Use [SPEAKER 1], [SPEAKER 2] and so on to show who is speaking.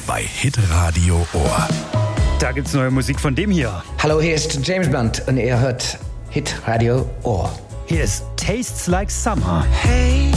[SPEAKER 1] bei Hitradio Ohr.
[SPEAKER 2] Da gibt's neue Musik von dem hier.
[SPEAKER 3] Hallo, hier ist James Blunt und ihr hört Hitradio Ohr.
[SPEAKER 2] Hier ist Tastes Like Summer.
[SPEAKER 4] Hey,